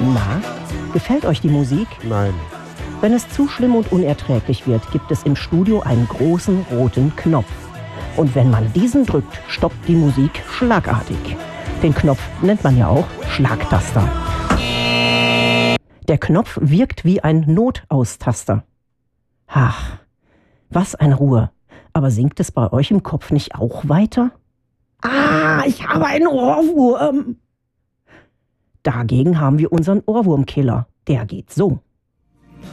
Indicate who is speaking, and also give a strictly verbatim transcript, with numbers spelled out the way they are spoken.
Speaker 1: Na, gefällt euch die Musik?
Speaker 2: Nein.
Speaker 1: Wenn es zu schlimm und unerträglich wird, gibt es im Studio einen großen roten Knopf. Und wenn man diesen drückt, stoppt die Musik schlagartig. Den Knopf nennt man ja auch Schlagtaster. Der Knopf wirkt wie ein Notaustaster. Ach, was eine Ruhe. Aber singt es bei euch im Kopf nicht auch weiter? Ah, ich habe einen Ohrwurm. Dagegen haben wir unseren Ohrwurmkiller. Der geht so.